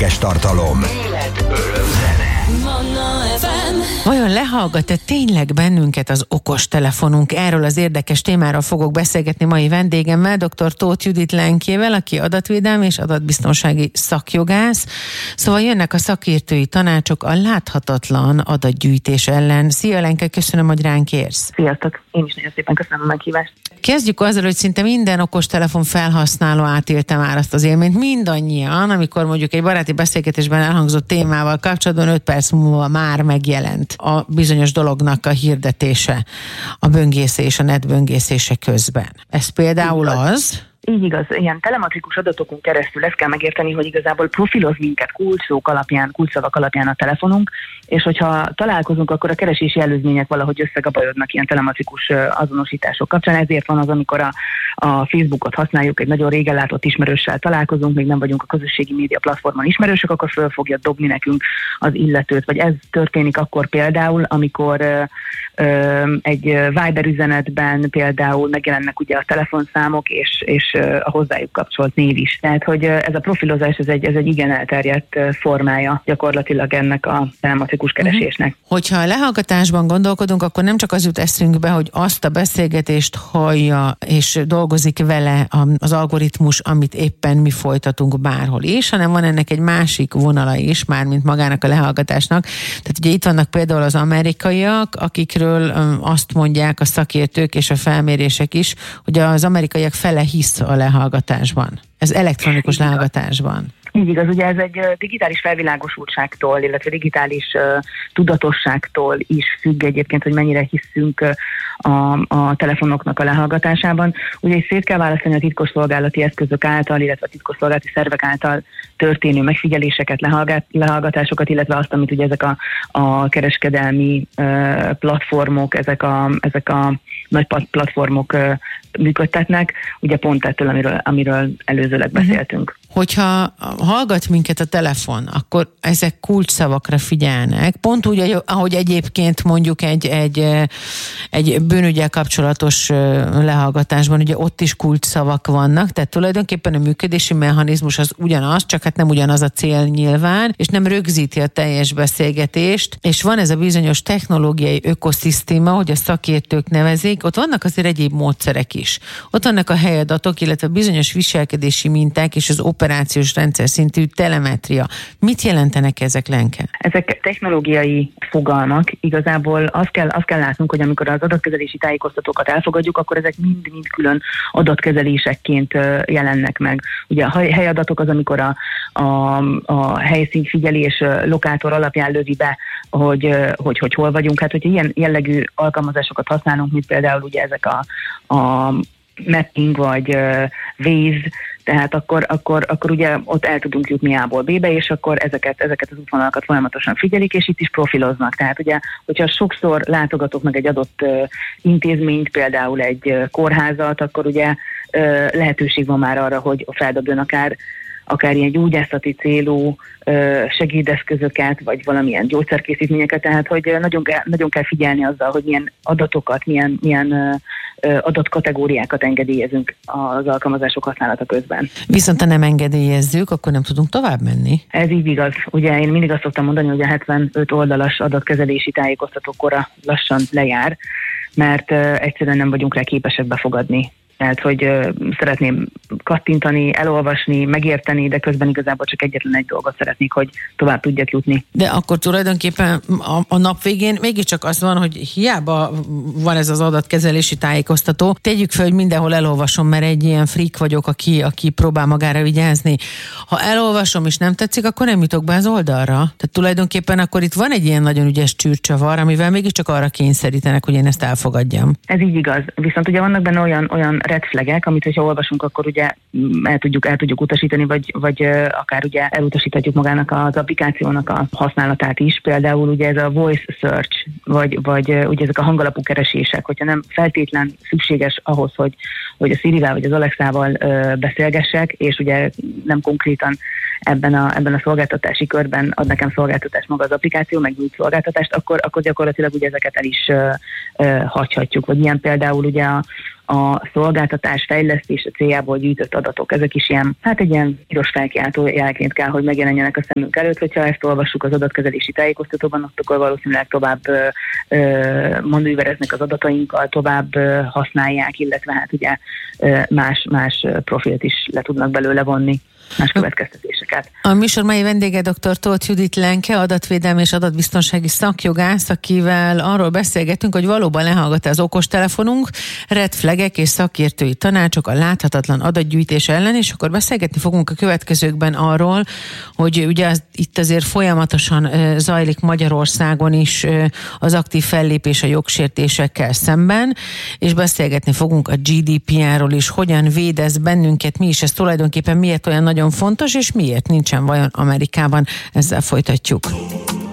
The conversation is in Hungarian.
érdekes tartalom. Élet, öröm, zene. Vajon lehallgat-e tényleg bennünket az okostelefonunk? Erről az érdekes témáról fogok beszélgetni mai vendégemmel, dr. Tóth Judit Lenkével, aki adatvédelmi és adatbiztonsági szakjogász. Szóval jönnek a szakértői tanácsok a láthatatlan adatgyűjtés ellen. Szia Lenke, köszönöm, hogy ránk érsz. Sziasztok, én is nagyon szépen köszönöm a meghívást. Kezdjük azzal, hogy szinte minden okostelefon felhasználó átélte már azt az élményt, mindannyian, amikor mondjuk egy baráti beszélgetésben elhangzott témával kapcsolatban 5 perc múlva már megjelent a bizonyos dolognak a hirdetése, a böngészés, a netböngészése közben. Ez például az... Így igaz, ilyen telematrikus adatokon keresztül ezt kell megérteni, hogy igazából profiloz minket kulcsszók alapján, kulcsszavak alapján a telefonunk, és hogyha találkozunk, akkor a keresési előzmények valahogy összegabajodnak ilyen telematrikus azonosítások kapcsán. Ezért van az, amikor a Facebookot használjuk, egy nagyon régen látott ismerőssel találkozunk, még nem vagyunk a közösségi média platformon ismerősök, akkor föl fogja dobni nekünk az illetőt. Vagy ez történik akkor például, amikor egy Viber üzenetben például megjelennek ugye a telefonszámok és a hozzájuk kapcsolt név is. Tehát, hogy ez a profilozás, ez egy igen elterjedt formája gyakorlatilag ennek a telematrikus keresésnek. Hogyha a lehallgatásban gondolkodunk, akkor nem csak az jut eszünkbe, hogy azt a beszélgetést hallja és dolgozik vele az algoritmus, amit éppen mi folytatunk bárhol is, hanem van ennek egy másik vonala is, mármint magának a lehallgatásnak. Tehát ugye itt vannak például az amerikaiak, akikről azt mondják a szakértők és a felmérések is, hogy az amerikaiak fele hisz a lehallgatásban. Ez elektronikus lehallgatásban. Így igaz, ugye ez egy digitális felvilágosultságtól, illetve digitális tudatosságtól is függ egyébként, hogy mennyire hiszünk a telefonoknak a lehallgatásában. Ugye szét kell választani a titkosszolgálati eszközök által, illetve a titkosszolgálati szervek által történő megfigyeléseket, lehallgatásokat, illetve azt, amit ugye ezek a kereskedelmi platformok, ezek a nagy platformok működtetnek, ugye pont ettől, amiről előzőleg beszéltünk. Hogyha hallgat minket a telefon, akkor ezek kulcsszavakra figyelnek, pont úgy, ahogy egyébként mondjuk egy bűnüggyel kapcsolatos lehallgatásban, ugye ott is kulcsszavak vannak, tehát tulajdonképpen a működési mechanizmus az ugyanaz, csak hát nem ugyanaz a cél nyilván, és nem rögzíti a teljes beszélgetést, és van ez a bizonyos technológiai ökoszisztéma, hogy a szakértők nevezik, ott vannak azért egyéb módszerek is. Ott vannak a helyadatok, illetve bizonyos viselkedési minták és az operációs rendszer szintű telemetria. Mit jelentenek ezek, Lenke? Ezek technológiai fogalmak. Igazából azt kell látnunk, hogy amikor az adatkezelési tájékoztatókat elfogadjuk, akkor ezek mind külön adatkezelésekként jelennek meg. Ugye a helyadatok az, amikor a helyszínfigyelés lokátor alapján lövi be, hogy hol vagyunk. Hát, hogyha ilyen jellegű alkalmazásokat használunk, mint például ugye ezek a mapping vagy Waze, tehát akkor ugye ott el tudunk jutni A-ból B-be, és akkor ezeket az útvonalakat folyamatosan figyelik, és itt is profiloznak. Tehát ugye, hogyha sokszor látogatok meg egy adott intézményt, például egy kórházat, akkor ugye lehetőség van már arra, hogy feldobjon akár ilyen gyógyászati célú segédeszközöket, vagy valamilyen gyógyszerkészítményeket, tehát hogy nagyon kell figyelni azzal, hogy milyen adatokat, milyen adatkategóriákat engedélyezünk az alkalmazások használata közben. Viszont ha nem engedélyezzük, akkor nem tudunk tovább menni? Ez így igaz. Ugye én mindig azt szoktam mondani, hogy a 75 oldalas adatkezelési tájékoztatókora lassan lejár, mert egyszerűen nem vagyunk rá képesek befogadni. Tehát, hogy szeretném kattintani, elolvasni, megérteni, de közben igazából csak egyetlen egy dolgot szeretnék, hogy tovább tudjak jutni. De akkor tulajdonképpen a nap végén mégiscsak az van, hogy hiába van ez az adatkezelési tájékoztató, tegyük fel, hogy mindenhol elolvasom, mert egy ilyen freak vagyok, aki próbál magára vigyázni. Ha elolvasom és nem tetszik, akkor nem jutok be az oldalra. Tehát tulajdonképpen akkor itt van egy ilyen nagyon ügyes csűrcsavar, amivel mégiscsak arra kényszerítenek, hogy én ezt elfogadjam. Ez így igaz. Viszont ugye vannak benne olyan red flagek, amit hogyha olvasunk, akkor ugye el tudjuk utasítani, vagy akár ugye elutasíthatjuk magának az applikációnak a használatát is. Például ugye ez a voice search, vagy ugye ezek a hangalapú keresések, hogyha nem feltétlen szükséges ahhoz, hogy a Sirivel vagy az Alexával beszélgessek, és ugye nem konkrétan ebben a szolgáltatási körben ad nekem szolgáltatást maga az applikáció, meg nyújt szolgáltatást, akkor gyakorlatilag ugye ezeket el is hagyhatjuk. Vagy ilyen például ugye a szolgáltatás fejlesztése céljából gyűjtött adatok, ezek is ilyen, egy ilyen piros felkiáltó jelként kell, hogy megjelenjenek a szemünk előtt, hogyha ezt olvassuk az adatkezelési tájékoztatóban, akkor valószínűleg tovább manővereznek az adatainkkal, tovább használják, illetve ugye más profilt is le tudnak belőle vonni, más következtetéseket. A műsor mai vendége dr. Tóth Judit Lenke, adatvédelmi és adatbiztonsági szakjogász, akivel arról beszélgetünk, hogy valóban lehallgat az okostelefonunk, red flagek és szakértői tanácsok a láthatatlan adatgyűjtés ellen, és akkor beszélgetni fogunk a következőkben arról, hogy ugye itt azért folyamatosan zajlik Magyarországon is az aktív fellépés a jogsértésekkel szemben, és beszélgetni fogunk a GDPR-ról is, hogyan véd ez bennünket, mi is ez tulajdonképpen, miért olyan nagyon fontos, és miért nincsen vajon Amerikában. Ezzel folytatjuk.